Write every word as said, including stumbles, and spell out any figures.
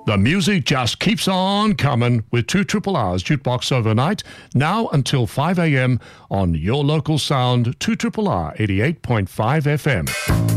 The music just keeps on coming with two Triple R's Jukebox Overnight, now until five a.m. on your local sound, two R R R eighty-eight point five F M.